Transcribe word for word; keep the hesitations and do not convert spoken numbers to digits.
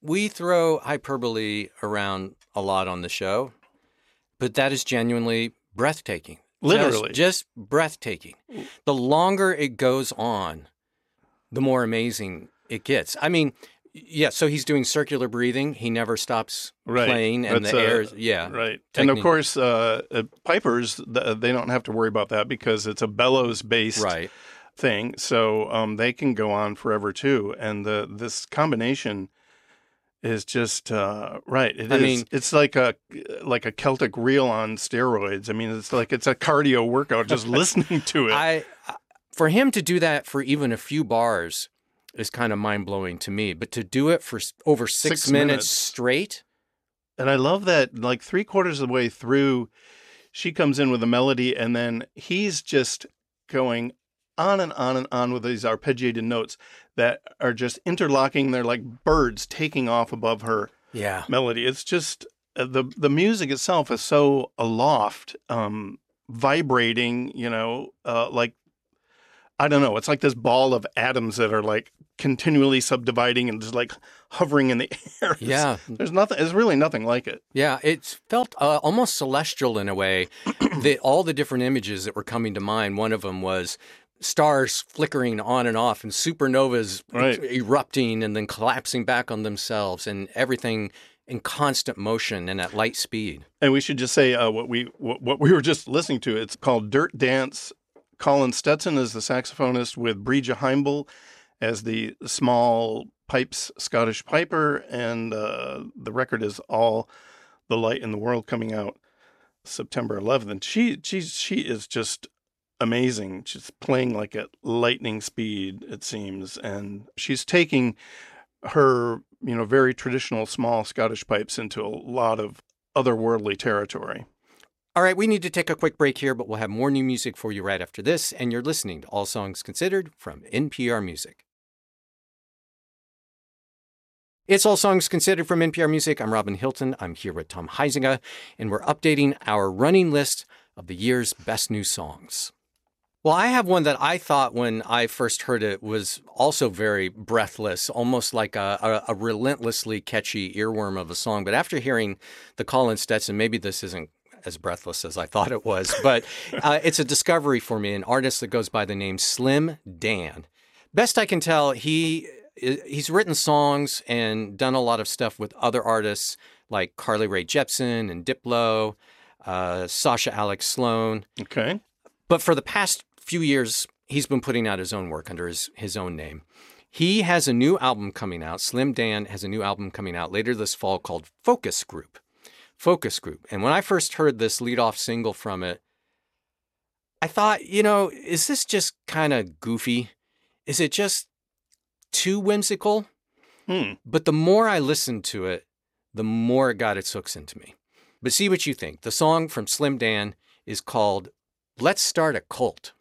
we throw hyperbole around a lot on the show, but that is genuinely breathtaking. Literally. Just, just breathtaking. The longer it goes on, the more amazing it gets. I mean, yeah, so he's doing circular breathing. He never stops right. playing, and That's the a, air, yeah. Right. Technique. And of course, uh, uh, pipers, they don't have to worry about that because it's a bellows-based right. thing. So um, they can go on forever too. And the this combination is just uh, right. It I is. mean, it's like a like a Celtic reel on steroids. I mean, it's like it's a cardio workout just listening to it. I, for him to do that for even a few bars is kind of mind-blowing to me. But to do it for over six, Six minutes, minutes. straight. And I love that, like three quarters of the way through, she comes in with a melody, and then he's just going on and on and on with these arpeggiated notes that are just interlocking. They're like birds taking off above her yeah. melody. It's just uh, the the music itself is so aloft, um, vibrating. You know, uh, like I don't know. It's like this ball of atoms that are like continually subdividing and just like hovering in the air. Yeah. There's nothing. There's really nothing like it. Yeah, it felt uh, almost celestial in a way. the, all the different images that were coming to mind, one of them was stars flickering on and off and supernovas right. erupting and then collapsing back on themselves and everything in constant motion and at light speed. And we should just say uh, what we what, what we were just listening to. It's called Dirt Dance. Colin Stetson is the saxophonist with Brija Heimbel as the small pipes Scottish piper, and uh, the record is All the Light in the World, coming out September eleventh. And she she's she is just amazing. She's playing like at lightning speed, it seems, and she's taking her, you know, very traditional small Scottish pipes into a lot of otherworldly territory. All right, we need to take a quick break here, but we'll have more new music for you right after this, and you're listening to All Songs Considered from N P R Music. It's All Songs Considered from N P R Music. I'm Robin Hilton. I'm here with Tom Huizinga, and we're updating our running list of the year's best new songs. Well, I have one that I thought when I first heard it was also very breathless, almost like a, a, a relentlessly catchy earworm of a song. But after hearing the Colin Stetson, maybe this isn't as breathless as I thought it was, but uh, it's a discovery for me, an artist that goes by the name Slim Dan. Best I can tell, he he's written songs and done a lot of stuff with other artists like Carly Rae Jepsen and Diplo, uh, Sasha Alex Sloan. Okay. But for the past few years, he's been putting out his own work under his, his own name. He has a new album coming out. Slim Dan has a new album coming out later this fall called Focus Group. Focus Group. And when I first heard this lead-off single from it, I thought, you know, is this just kind of goofy? Is it just too whimsical? Hmm. But the more I listened to it, the more it got its hooks into me. But see what you think. The song from Slim Dan is called Let's Start a Cult.